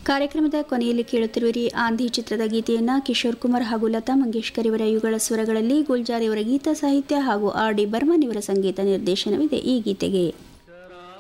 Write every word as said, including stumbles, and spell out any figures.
ಕಾರ್ಯಕ್ರಮದ ಕೊನೆಯಲ್ಲಿ ಕೇಳುತ್ತಿರುವಿರಿ ಆಂಧಿ ಚಿತ್ರದ ಗೀತೆಯನ್ನು ಕಿಶೋರ್ ಕುಮಾರ್ ಹಾಗೂ ಲತಾ ಮಂಗೇಶ್ಕರ್ ಇವರ ಯುಗಳ ಸ್ವರಗಳಲ್ಲಿ ಗುಲ್ಜಾರ್ ಇವರ ಗೀತ ಸಾಹಿತ್ಯ ಹಾಗೂ ಆರ್ ಡಿ ಬರ್ಮನ್ ಇವರ ಸಂಗೀತ ನಿರ್ದೇಶನವಿದೆ ಈ ಗೀತೆಗೆ.